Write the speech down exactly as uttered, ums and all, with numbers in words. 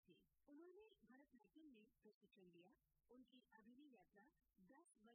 थे। उन्होंने भरतनाट्यम में प्रशिक्षण लिया। उनकी अभिनय यात्रा दस वर्ष